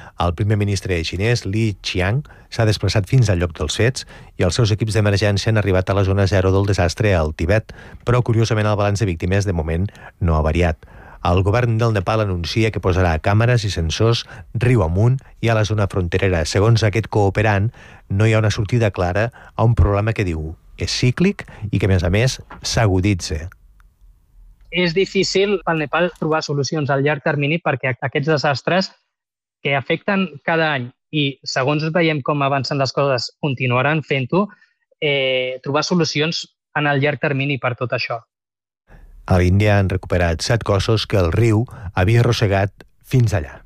El primer ministre xinès, Li Qiang, s'ha desplaçat fins al lloc dels fets i els seus equips d'emergència han arribat a la zona zero del desastre al Tibet, però curiosament el balanç de víctimes de moment no ha variat. El govern del Nepal anuncia que posarà càmeres i sensors riu amunt i a la zona fronterera. Segons aquest cooperant, no hi ha una sortida clara a un problema que diu és cíclic i que, a més, s'aguditza. És difícil pel Nepal trobar solucions a llarg termini perquè aquests desastres que afecten cada any i, segons veiem com avancen les coses, continuaran fent-ho, trobar solucions en el llarg termini per tot això. A l'Índia han recuperat 7 cossos que el riu havia arrossegat fins allà.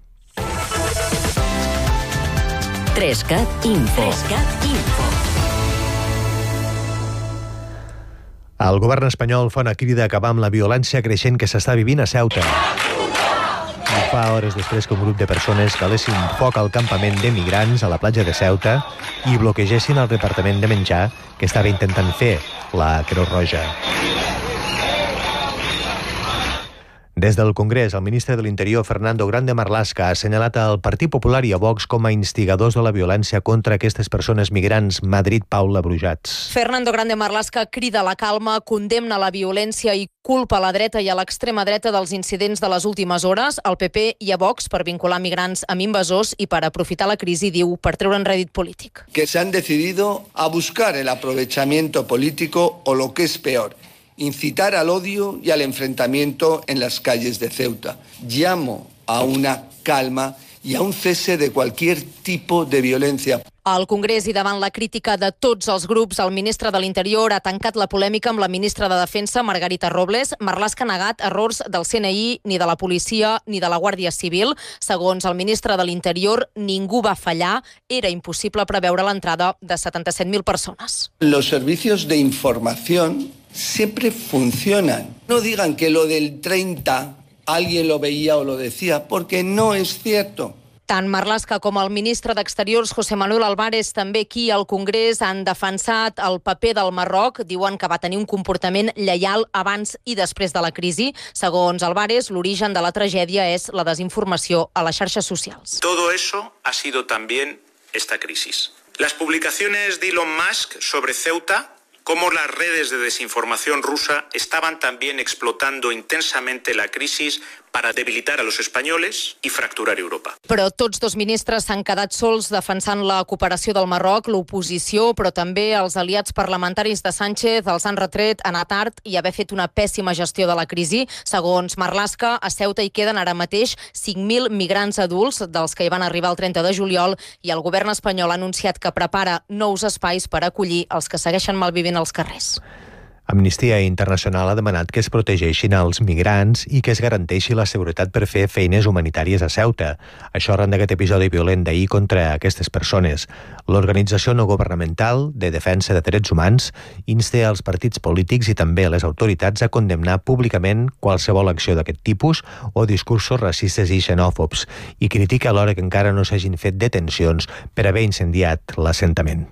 3CAT Info. El govern espanyol fa una crida a acabar amb la violència creixent que s'està vivint a Ceuta. I fa hores després que un grup de persones calessin foc al campament de migrants a la platja de Ceuta i bloquegessin el repartiment de menjar que estava intentant fer la Creu Roja. Des del Congrés, el ministre de l'Interior, Fernando Grande Marlaska, ha assenyalat al Partit Popular i a Vox com a instigadors de la violència contra aquestes persones migrants. Madrid, Paula Brujats. Fernando Grande Marlaska crida a la calma, condemna la violència i culpa a la dreta i a l'extrema dreta dels incidents de les últimes hores, al PP i a Vox per vincular migrants amb invasors i per aprofitar la crisi, diu, per treure'n rèdit polític. Que se han decidido a buscar el aprovechamiento político o lo que es peor, incitar al odio y al enfrentamiento en las calles de Ceuta. Llamo a una calma y a un cese de cualquier tipo de violencia. Al Congrés i davant la crítica de tots els grups, el ministre de l'Interior ha tancat la polèmica amb la ministra de Defensa, Margarita Robles. Marlaska ha negat errors del CNI, ni de la policia, ni de la Guàrdia Civil. Segons el ministre de l'Interior, ningú va fallar. Era impossible preveure l'entrada de 77.000 persones. Los servicios de información siempre funcionan. No digan que lo del 30 alguien lo veía o lo decía, porque no es cierto. Tant Marlaska com el ministre d'Exteriors, José Manuel Álvarez, també aquí al Congrés han defensat el paper del Marroc. Diuen que va tenir un comportament lleial abans i després de la crisi. Segons Álvarez, l'origen de la tragèdia és la desinformació a les xarxes socials. Todo eso ha sido también esta crisis. Las publicaciones de Elon Musk sobre Ceuta, cómo las redes de desinformación rusa estaban también explotando intensamente la crisis para debilitar a los españoles y fracturar Europa. Però tots dos ministres s'han quedat sols defensant la cooperació del Marroc. L'oposició, però també els aliats parlamentaris de Sánchez els han retret anar tard i haver fet una pèssima gestió de la crisi. Segons Marlaska, a Ceuta hi queden ara mateix 5.000 migrants adults, dels que hi van arribar el 30 de juliol, i el govern espanyol ha anunciat que prepara nous espais per acollir els que segueixen malvivint als carrers. Amnistia Internacional ha demanat que es protegeixin els migrants i que es garanteixi la seguretat per fer feines humanitàries a Ceuta. Això arran d'aquest episodi violent d'ahir contra aquestes persones. L'organització no governamental de defensa de drets humans insta als partits polítics i també a les autoritats a condemnar públicament qualsevol acció d'aquest tipus o discursos racistes i xenòfobs i critica alhora que encara no s'hagin fet detencions per haver incendiat l'assentament.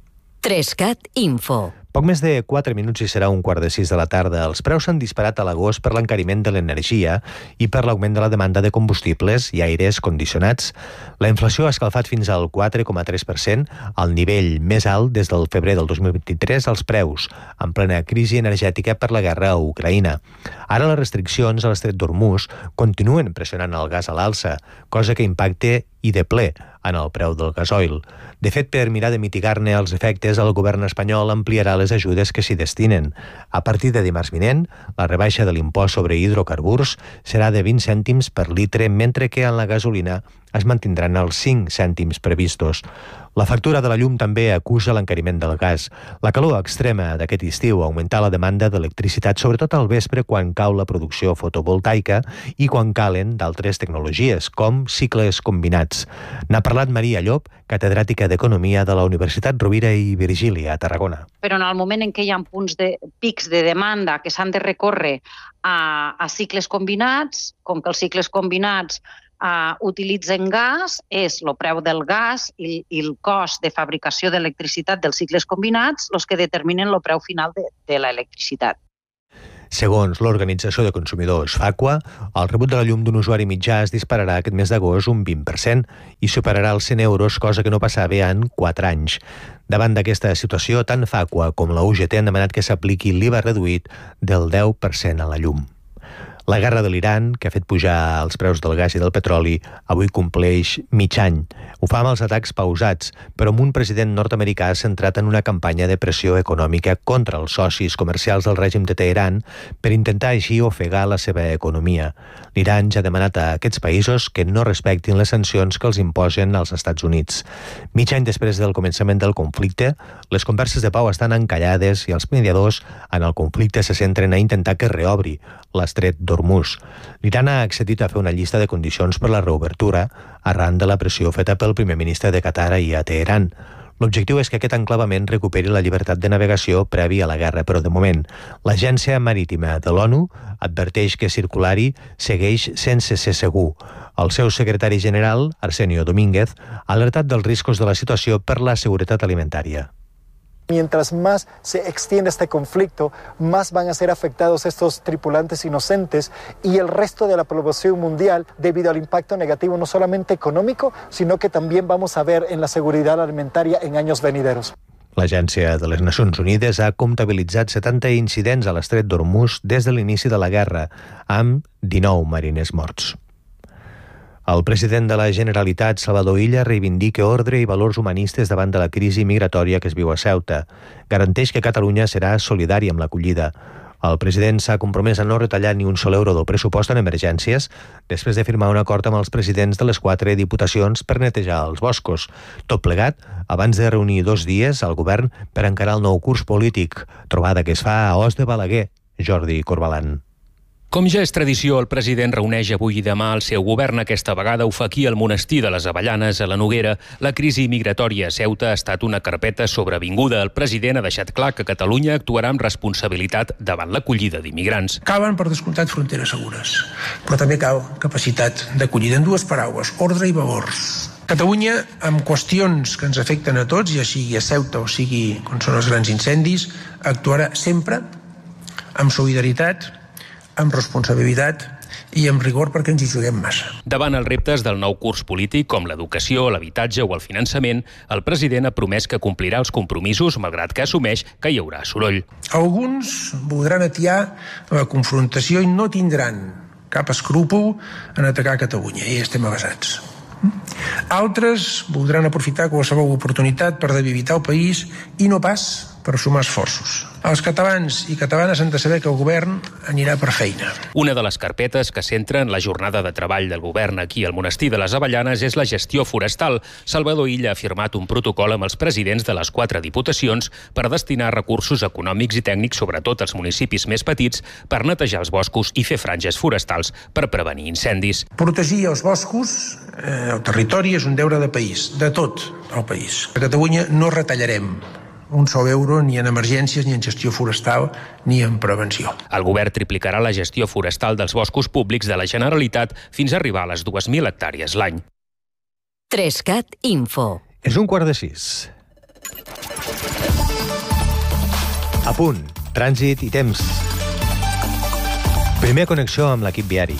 3CAT Info. Poc més de 4 minuts i serà 5:45 de la tarda. Els preus s'han disparat a l'agost per l'encariment de l'energia i per l'augment de la demanda de combustibles i aires condicionats. La inflació ha escalfat fins al 4,3%, al nivell més alt des del febrer del 2023 als preus, en plena crisi energètica per la guerra a Ucraïna. Ara les restriccions a l'estret d'Hormuz continuen pressionant el gas a l'alça, cosa que impacta i de ple en el preu del gasoil. De fet, per mirar de mitigar-ne els efectes, el govern espanyol ampliarà les ajudes que s'hi destinen. A partir de dimarts vinent, la rebaixa de l'impost sobre hidrocarburs serà de 20 cèntims per litre, mentre que en la gasolina es mantindran els 5 cèntims previstos. La factura de la llum també acusa l'encariment del gas. La calor extrema d'aquest estiu ha augmentat la demanda d'electricitat, sobretot al vespre quan cau la producció fotovoltaica i quan calen d'altres tecnologies, com cicles combinats. N'ha parlat Maria Llop, catedràtica d'Economia de la Universitat Rovira i Virgili, a Tarragona. Però en el moment en què hi ha pics de demanda que s'han de recórrer a cicles combinats, com que els cicles combinats utilitzen gas, és el preu del gas i el cost de fabricació d'electricitat dels cicles combinats els que determinen el preu final de l'electricitat. Segons l'Organització de Consumidors FACUA, el rebut de la llum d'un usuari mitjà es dispararà aquest mes d'agost un 20% i superarà els 100 euros, cosa que no passava en 4 anys. Davant d'aquesta situació, tant FACUA com la UGT han demanat que s'apliqui l'IVA reduït del 10% a la llum. La guerra de l'Iran, que ha fet pujar els preus del gas i del petroli, avui compleix mig any. Ho fa amb els atacs pausats, però amb un president nord-americà centrat en una campanya de pressió econòmica contra els socis comercials del règim de Teheran per intentar així ofegar la seva economia. L'Iran ja ha demanat a aquests països que no respectin les sancions que els imposen als Estats Units. Mig any després del començament del conflicte, les converses de pau estan encallades i els mediadors en el conflicte se centren a intentar que reobri l'estret d'Hormuz. L'Iran ha accedit a fer una llista de condicions per la reobertura arran de la pressió feta pel primer ministre de Qatar ahir a Teheran. L'objectiu és que aquest enclavament recuperi la llibertat de navegació prèvia a la guerra, però de moment l'Agència Marítima de l'ONU adverteix que circular-hi segueix sense ser segur. El seu secretari general, Arsenio Domínguez, ha alertat dels riscos de la situació per la seguretat alimentària. Mientras más se extiende este conflicto, más van a ser afectados estos tripulantes inocentes y el resto de la población mundial debido al impacto negativo no solamente económico, sino que también vamos a ver en la seguridad alimentaria en años venideros. L'Agència de les Nacions Unides ha comptabilitzat 70 incidents a l'estret d'Hormuz des de l'inici de la guerra, amb 19 mariners morts. El president de la Generalitat, Salvador Illa, reivindica ordre i valors humanistes davant de la crisi migratòria que es viu a Ceuta. Garanteix que Catalunya serà solidària amb l'acollida. El president s'ha compromès a no retallar ni un sol euro del pressupost en emergències després de firmar un acord amb els presidents de les 4 diputacions per netejar els boscos. Tot plegat, abans de reunir 2 dies al govern per encarar el nou curs polític, trobada que es fa a Os de Balaguer. Jordi Corbalan. Com ja és tradició, el president reuneix avui i demà el seu govern. Aquesta vegada ho fa aquí al monestir de les Avellanes, a la Noguera. La crisi migratòria a Ceuta ha estat una carpeta sobrevinguda. El president ha deixat clar que Catalunya actuarà amb responsabilitat davant l'acollida d'immigrants. Calen, per descomptat, fronteres segures, però també cal capacitat d'acollida. En 2 paraules, ordre i valors. Catalunya, amb qüestions que ens afecten a tots, ja sigui a Ceuta o sigui quan són els grans incendis, actuarà sempre amb solidaritat, amb responsabilitat i amb rigor perquè ens hi juguem massa. Davant els reptes del nou curs polític, com l'educació, l'habitatge o el finançament, el president ha promès que complirà els compromisos, malgrat que assumeix que hi haurà soroll. Alguns voldran atiar la confrontació i no tindran cap escrúpol en atacar Catalunya, i estem avasats. Altres voldran aprofitar qualsevol oportunitat per debilitar el país i no pas per sumar esforços. Els catalans i catalanes han de saber que el govern anirà per feina. Una de les carpetes que centren la jornada de treball del govern aquí al monestir de les Avellanes és la gestió forestal. Salvador Illa ha firmat un protocol amb els presidents de les 4 diputacions per destinar recursos econòmics i tècnics, sobretot als municipis més petits, per netejar els boscos i fer franges forestals per prevenir incendis. Protegir els boscos, el territori, és un deure de país, de tot el país. A Catalunya no retallarem un sol euro ni en emergències, ni en gestió forestal, ni en prevenció. El govern triplicarà la gestió forestal dels boscos públics de la Generalitat fins a arribar a les 2.000 hectàrees l'any. 3CAT Info. És 5:45. A punt, trànsit i temps. Primera connexió amb l'equip viari.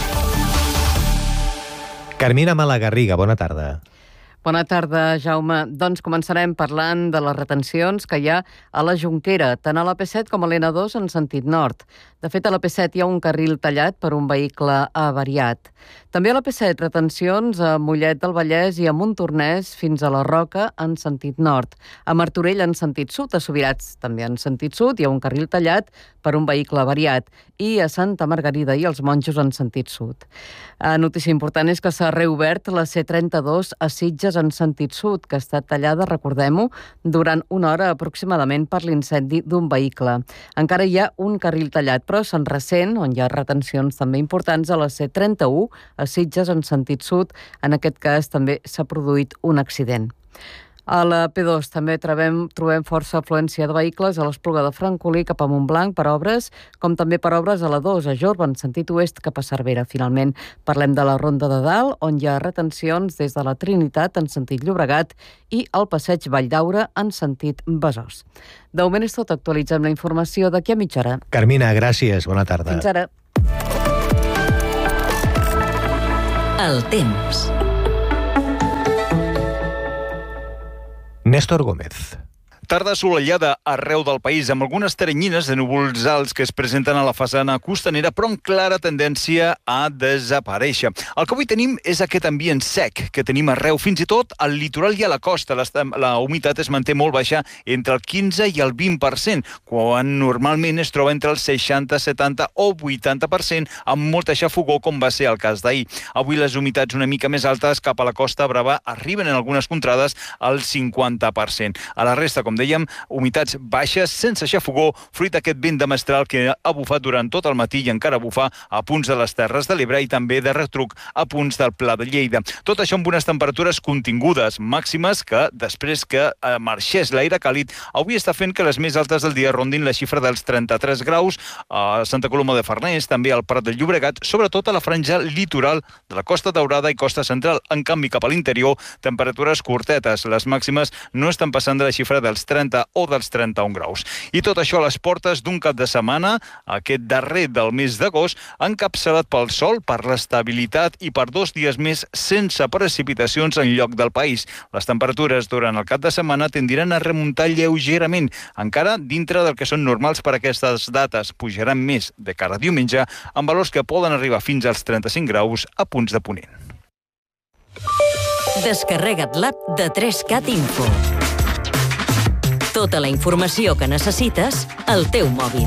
Carmina Malagarriga, bona tarda. Bona tarda, Jaume. Doncs començarem parlant de les retencions que hi ha a la Jonquera, tant a l'AP7 com a l'N2 en sentit nord. De fet, a l'AP7 hi ha un carril tallat per un vehicle avariat. També a l'AP7, retencions a Mollet del Vallès i a Montornès fins a la Roca en sentit nord. A Martorell en sentit sud, a Subirats també en sentit sud, hi ha un carril tallat per un vehicle avariat. I a Santa Margarida i els Monjos en sentit sud. Notícia important és que s'ha reobert la C32 a Sitges en sentit sud, que ha estat tallada, recordem-ho, durant 1 hora aproximadament per l'incendi d'un vehicle. Encara hi ha un carril tallat, però a Sant Recent, on hi ha retencions també importants, a la C31 a Sitges en sentit sud, en aquest cas també s'ha produït un accident. A la P2 també trobem força afluència de vehicles a l'Espluga de Francolí cap a Montblanc per obres, com també per obres a la 2 a Jorba en sentit oest cap a Cervera. Finalment, parlem de la Ronda de Dalt, on hi ha retencions des de la Trinitat en sentit Llobregat i el passeig Valldaura en sentit Besòs. De moment és tot. Actualitzem la informació d'aquí a mitja hora. Carmina, gràcies. Bona tarda. Fins ara. El temps. Néstor Gómez. Tarda assolellada arreu del país, amb algunes teranyines de núvols alts que es presenten a la façana costanera, però amb clara tendència a desaparèixer. El que avui tenim és aquest ambient sec que tenim arreu, fins i tot al litoral i a la costa. La humitat es manté molt baixa, entre el 15 i el 20%, quan normalment es troba entre el 60, 70 o 80%, amb molta xafogor, com va ser el cas d'ahir. Avui les humitats una mica més altes cap a la Costa Brava arriben en algunes contrades al 50%. A la resta, com dèiem, humitats baixes, sense xafogor, fruit d'aquest vent de mestral que ha bufat durant tot el matí i encara bufa a punts de les Terres de l'Ebre i també de retruc a punts del Pla de Lleida. Tot això amb unes temperatures contingudes, màximes que, després que marxés l'aire càlid, avui està fent que les més altes del dia rondin la xifra dels 33 graus a Santa Coloma de Farners, també al Prat del Llobregat, sobretot a la franja litoral de la Costa Daurada i Costa Central. En canvi, cap a l'interior, temperatures curtetes. Les màximes no estan passant de la xifra dels 30 o dels 31 graus. I tot això a les portes d'un cap de setmana, aquest darrer del mes d'agost, encapçalat pel sol, per l'estabilitat i per 2 dies més sense precipitacions en lloc del país. Les temperatures durant el cap de setmana tendiran a remuntar lleugerament, encara dintre del que són normals per aquestes dates. Pujaran més de cara a diumenge, amb valors que poden arribar fins als 35 graus a punts de ponent. Descarrega't l'app de 3CAT Info. Tota la informació que necessites al teu mòbil.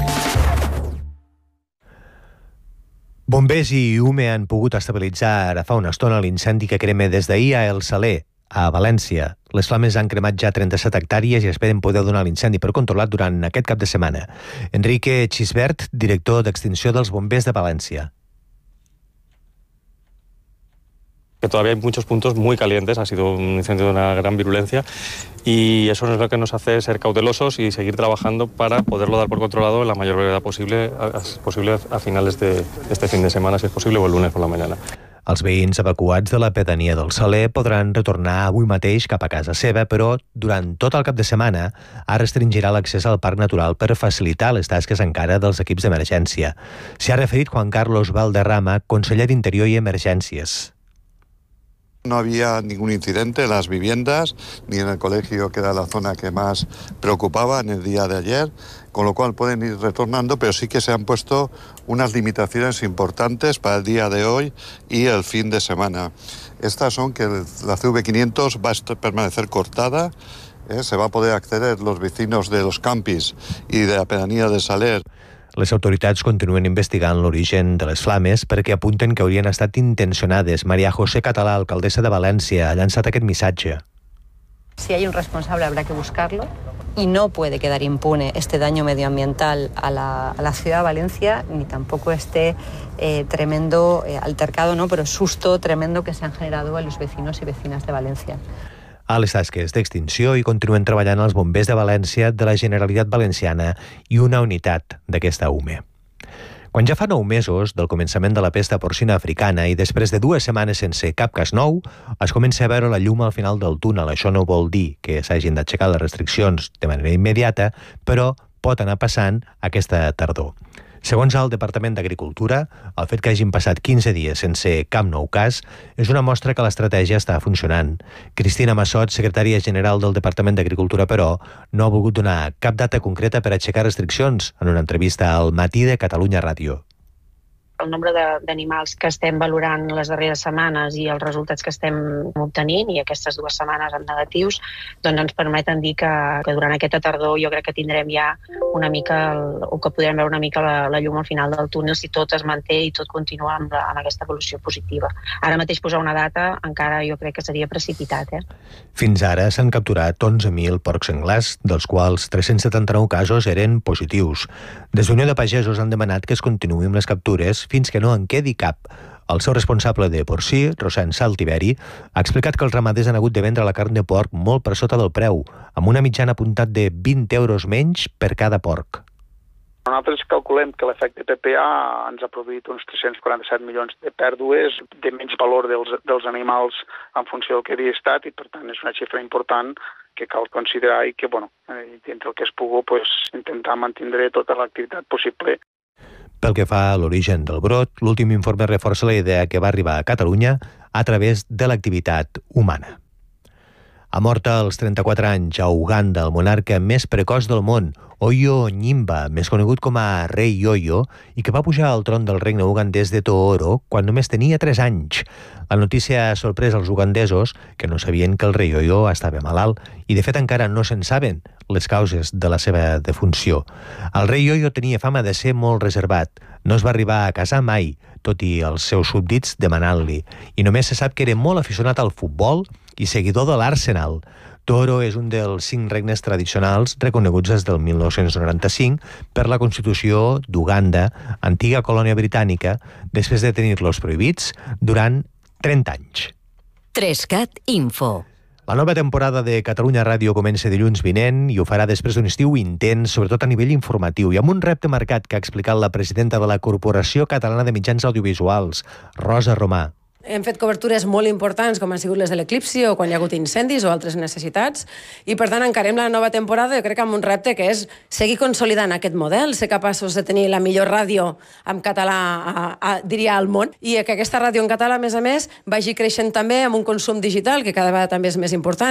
Bombers i UME han pogut estabilitzar ara fa una estona l'incendi que crema des d'ahir a El Saler, a València. Les flames han cremat ja 37 hectàrees i esperen poder donar l'incendi per controlat durant aquest cap de setmana. Enrique Xisbert, director d'Extinció dels Bombers de València. Que todavía hay muchos puntos muy calientes, ha sido un incendio de una gran virulencia y eso es lo que nos hace ser cautelosos y seguir trabajando para poderlo dar por controlado en la mayor brevedad posible a finales de este fin de semana, si es posible, o el lunes por la mañana. Els veïns evacuats de la pedania del Saler podran retornar avui mateix cap a casa seva, però durant tot el cap de setmana es restringirà l'accés al Parc Natural per facilitar les tasques encara dels equips d'emergència. S'hi ha referit Juan Carlos Valderrama, conseller d'Interior i Emergències. No había ningún incidente en las viviendas ni en el colegio, que era la zona que más preocupaba en el día de ayer, con lo cual pueden ir retornando, pero sí que se han puesto unas limitaciones importantes para el día de hoy y el fin de semana. Estas son que la CV500 va a permanecer cortada, se va a poder acceder los vecinos de los campis y de la pedanía de Saler. Les autoritats continuen investigant l'origen de les flames perquè apunten que haurien estat intencionades. María José Català, alcaldessa de València, ha llançat aquest missatge. Si hay un responsable habrá que buscarlo y no puede quedar impune este daño medioambiental a la ciudad de Valencia, ni tampoco este tremendo altercado, ¿no? Pero susto tremendo que se han generado en los vecinos y vecinas de Valencia. A les tasques d'extinció hi continuen treballant els bombers de València, de la Generalitat Valenciana i una unitat d'aquesta UME. Quan ja fa 9 mesos del començament de la pesta porcina africana i després de 2 setmanes sense cap cas nou, es comença a veure la llum al final del túnel. Això no vol dir que s'hagin d'aixecar les restriccions de manera immediata, però pot anar passant aquesta tardor. Segons el Departament d'Agricultura, el fet que hagin passat 15 dies sense cap nou cas és una mostra que l'estratègia està funcionant. Cristina Massot, secretària general del Departament d'Agricultura, però, no ha volgut donar cap data concreta per aixecar restriccions en una entrevista al Matí de Catalunya Ràdio. El nombre d'animals que estem valorant les darreres setmanes i els resultats que estem obtenint, i aquestes 2 setmanes en negatius, doncs ens permeten dir que durant aquesta tardor jo crec que tindrem ja una mica, o que podrem veure una mica la llum al final del túnel si tot es manté i tot continua amb aquesta evolució positiva. Ara mateix posar una data encara jo crec que seria precipitat. Fins ara s'han capturat 11.000 porcs senglars, dels quals 379 casos eren positius. Des d'Unió de Pagesos han demanat que es continuï amb les captures fins que no en quedi cap. El seu responsable de porcí, Rossèn Saltiveri, ha explicat que els ramaders han hagut de vendre la carn de porc molt per sota del preu, amb una mitjana apuntat de 20 euros menys per cada porc. Nosaltres calculem que l'efecte PPA ens ha produït uns 347 milions de pèrdues, de menys valor dels animals en funció del que havia estat, i per tant és una xifra important que cal considerar i que, dintre el que es pugui, intentar mantindre tota l'activitat possible. Pel que fa a l'origen del brot, l'últim informe reforça la idea que va arribar a Catalunya a través de l'activitat humana. Ha mort als 34 anys a Uganda el monarca més precoç del món, Oyo Nyimba, més conegut com a rei Yoyo, i que va pujar al tron del regne ugandès de Tooro quan només tenia 3 anys. La notícia ha sorprès els ugandesos, que no sabien que el rei Yoyo estava malalt, i de fet encara no se'n saben les causes de la seva defunció. El rei Yoyo tenia fama de ser molt reservat, no es va arribar a casar mai, tot i els seus súbdits demanant-li, i només se sap que era molt aficionat al futbol i seguidor de l'Arsenal. Tooro és un dels 5 regnes tradicionals reconeguts des del 1995 per la Constitució d'Uganda, antiga colònia britànica, després de tenir-los prohibits durant 30 anys. 3CAT Info. La nova temporada de Catalunya Ràdio comença dilluns vinent i ho farà després d'un estiu intens, sobretot a nivell informatiu, i amb un repte marcat que ha explicat la presidenta de la Corporació Catalana de Mitjans Audiovisuals, Rosa Romà. Hem fet cobertures molt importants, com han sigut les de l'eclipsi o quan hi ha hagut incendis o altres necessitats, i per tant encarem la nova temporada, jo crec que amb un repte que és seguir consolidant aquest model, ser capaços de tenir la millor ràdio en català, diria, al món, i que aquesta ràdio en català, a més, vagi creixent també amb un consum digital, que cada vegada també és més important.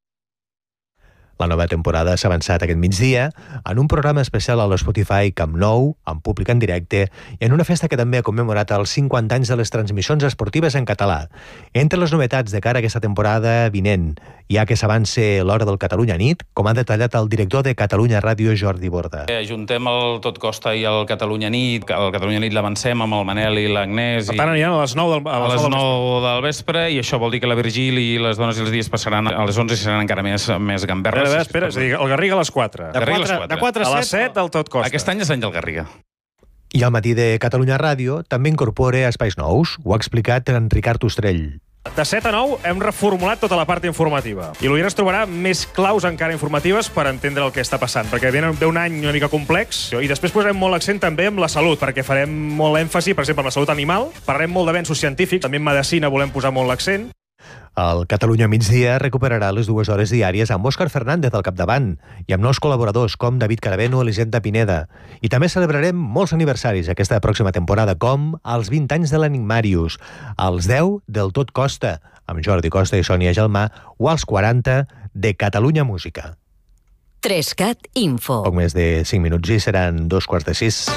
La nova temporada s'ha avançat aquest migdia en un programa especial a l'Spotify Camp Nou, amb públic en directe, i en una festa que també ha commemorat els 50 anys de les transmissions esportives en català. Entre les novetats de cara a aquesta temporada vinent, ja que s'avance l'hora del Catalunya Nit, com ha detallat el director de Catalunya Ràdio, Jordi Borda. Ajuntem el Tot Costa i el Catalunya Nit. El Catalunya Nit l'avancem amb el Manel i l'Agnès. Per tant, aniran a les 9 del vespre, i això vol dir que la Virgil i les dones i els dies passaran a les 11 i seran encara més gamberres. Espera, és a dir, el Garriga a les 4. De 4 a les 7 el Tot Costa. Aquest any és l'any del Garriga. I al matí de Catalunya Ràdio també incorpora espais nous. Ho ha explicat en Ricard Ostrell. De 7 a 9 hem reformulat tota la part informativa. I l'Oients trobarà més claus encara informatives per entendre el que està passant, perquè ve un any una mica complex, i després posarem molt accent també en la salut, perquè farem molt èmfasi, per exemple, en la salut animal, parlarem molt d'avenços científics, també en medicina volem posar molt l'accent. El Catalunya Migdia recuperarà les 2 hores diàries amb Òscar Fernández al capdavant i amb nous col·laboradors com David Caraveno o Elisenda Pineda. I també celebrarem molts aniversaris aquesta pròxima temporada, com els 20 anys de l'Enigmàrius, els 10 del Tot Costa, amb Jordi Costa i Sònia Gelmà, o els 40 de Catalunya Música. 3CAT Info. Poc més de 5 minuts i seran 2:45.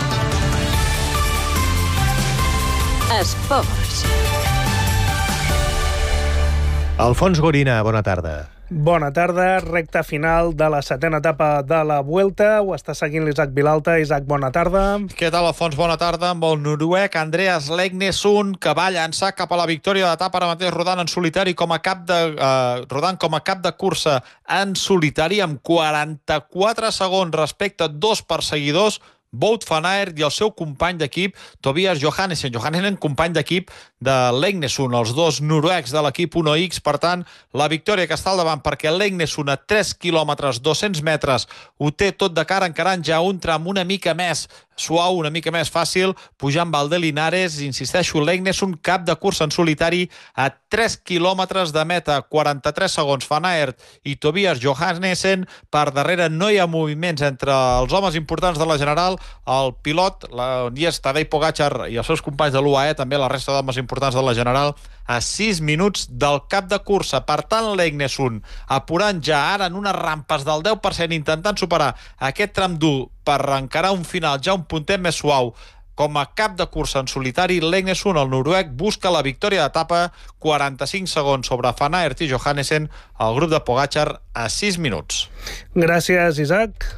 Esports. Alfons Gorina, bona tarda. Bona tarda, recta final de la 7ª etapa de la Vuelta. Ho està seguint l'Isaac Vilalta. Isaac, bona tarda. Què tal, Alfons? Bona tarda. Amb el noruec Andreas Legnesund, que va llançar cap a la victòria d'etapa, ara mateix rodant en solitari rodant com a cap de cursa en solitari, amb 44 segons respecte a 2 perseguidors, Wout van Aert i el seu company d'equip, Tobias Johannessen. Johannessen, company d'equip de Legnesund, els 2 noruecs de l'equip 1X. Per tant, la victòria que està al davant, perquè Legnesund a 3 quilòmetres, 200 metres, ho té tot de cara, encarant ja un tram una mica més suau, una mica més fàcil, pujant Valdelinares. Insisteixo, Legnesund, cap de cursa en solitari a 3 quilòmetres de meta, 43 segons Van Aert i Tobias Johannessen. Per darrere no hi ha moviments entre els homes importants de la general, el pilot, Tadej Pogačar i els seus companys de l'UAE, també la resta d'homes importants de la general, a 6 minuts del cap de cursa. Per tant, Legnesund apurant ja ara en unes rampes del 10%, intentant superar aquest tram dur per encarar un final ja un puntet més suau. Com a cap de cursa en solitari, Legnesund, el noruec, busca la victòria d'etapa, 45 segons sobre Van Aert i Johannessen, el grup de Pogačar a 6 minuts. Gràcies, Isaac.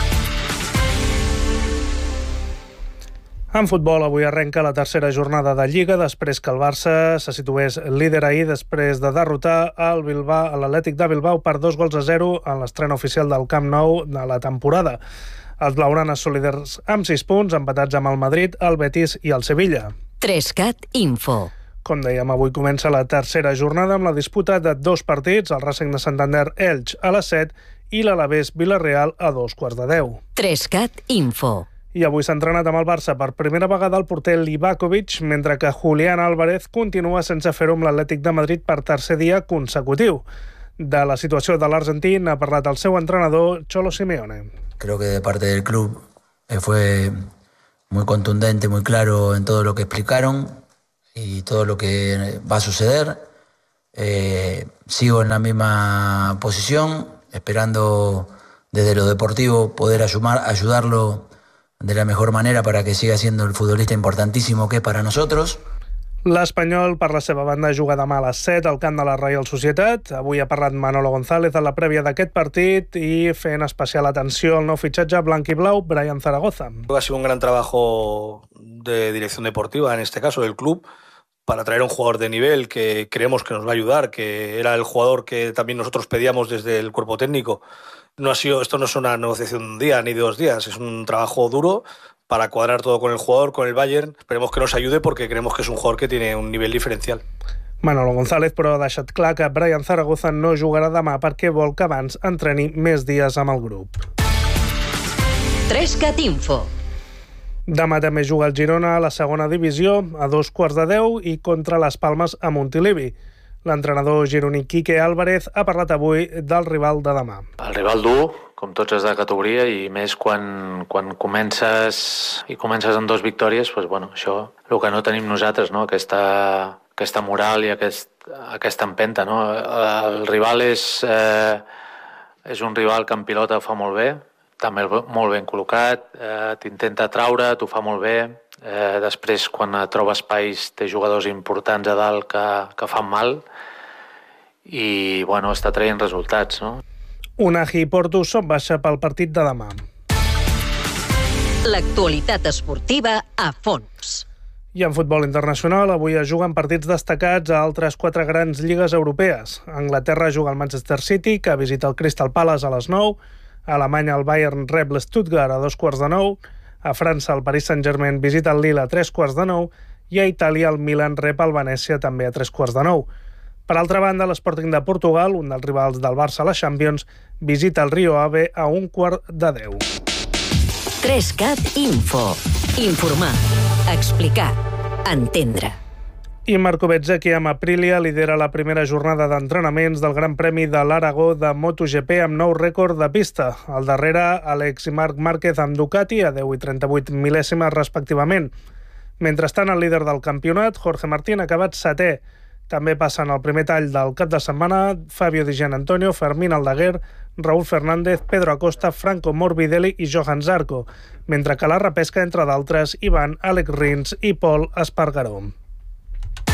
En futbol, avui arrenca la 3a jornada de Lliga, després que el Barça se situés líder ahir després de derrotar l'Atlètic de Bilbao per 2-0 en l'estrena oficial del Camp Nou de la temporada. Els blaugranes són líders amb 6 punts, empatats amb el Madrid, el Betis i el Sevilla. 3CAT Info. Com dèiem, avui comença la tercera jornada amb la disputa de 2 partits, el Racing de Santander-Elx a les 7 i l'Alavés-Villarreal a 2:15. 3CAT Info. I avui s'ha entrenat amb el Barça per primera vegada el porter Livakovic, mentre que Julián Álvarez continua sense fer-ho amb l'Atlètic de Madrid per tercer dia consecutiu. De la situació de l'argentí ha parlat el seu entrenador, Cholo Simeone. Creo que de parte del club fue muy contundente, muy claro en todo lo que explicaron y todo lo que va a suceder. Sigo en la misma posición, esperando desde lo deportivo poder ayudarlo de la mejor manera para que siga siendo el futbolista importantísimo que es para nosotros. L'Espanyol, per la seva banda, juga demà a les 7 al camp de la Reial Societat. Avui ha parlat Manolo González a la prèvia d'aquest partit i fent especial atenció al nou fitxatge blanc i blau, Brian Zaragoza. Ha sido un gran trabajo de dirección deportiva, en este caso del club, para traer a un jugador de nivel que creemos que nos va a ayudar, que era el jugador que también nosotros pedíamos desde el cuerpo técnico. Esto no es una negociación de un día ni de 2 días, es un trabajo duro para cuadrar todo con el jugador, con el Bayern. Esperemos que nos ayude porque creemos que es un jugador que tiene un nivel diferencial. Manolo González, però, ha deixat clar que Brian Zaragoza no jugarà demà perquè vol que abans entreni més dies amb el grup. 3CAT Info. Demà també juga el Girona a la segona divisió a 2:15 i contra les Palmes a Montilivi. L'entrenador gironí Quique Álvarez ha parlat avui del rival de demà. El rival dur, com tots és de categoria, i més quan comences amb 2 victòries, doncs, bueno, això el que no tenim nosaltres, no? Aquesta moral i aquesta empenta. No? El rival és un rival que en pilota fa molt bé, també molt ben col·locat, t'intenta traure, t'ho fa molt bé. Després, quan troba espais, té jugadors importants a dalt que fan mal i bueno, està traient resultats. No? Unai i Porto són baixa pel partit de demà. L'actualitat esportiva a fons. I en futbol internacional, avui es juguen partits destacats a altres 4 grans lligues europees. A Anglaterra juga el Manchester City, que visita el Crystal Palace a les 9. A Alemanya el Bayern rep l'Stuttgart a 2:15. A França, el Paris Saint-Germain visita el Lille a 3:15 i a Itàlia el Milan rep el Venècia també a 3:15. Per altra banda, l'Sporting de Portugal, un dels rivals del Barça a la Champions, visita el Rio Ave a 1:15. 3CAT Info. Informar, explicar, entendre. I Marco Bezzecchi amb Aprilia lidera la primera jornada d'entrenaments del Gran Premi de l'Aragó de MotoGP amb nou rècord de pista. Al darrere, Alex i Marc Márquez amb Ducati a 10 i 38 mil·lèsimes respectivament. Mentrestant, el líder del campionat, Jorge Martín, ha acabat 7è. També passen al primer tall del cap de setmana Fabio Di Gianantonio, Fermín Aldaguer, Raúl Fernández, Pedro Acosta, Franco Morbidelli i Johan Zarco, mentre que la repesca, entre d'altres, hi van Alex Rins i Pol Espargaró.